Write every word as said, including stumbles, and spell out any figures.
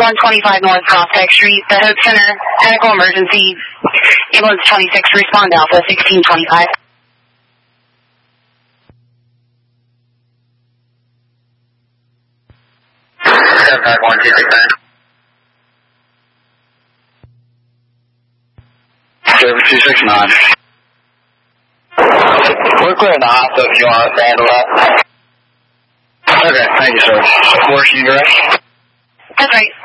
one twenty-five North Prospect Street, the Hope Center, medical emergency, ambulance twenty-six, respond Alpha sixteen twenty-five. seven five one two six nine. seven two six nine. We're clear in the hospital if you want us to handle that. Okay, thank you, sir. Working, right? That's right.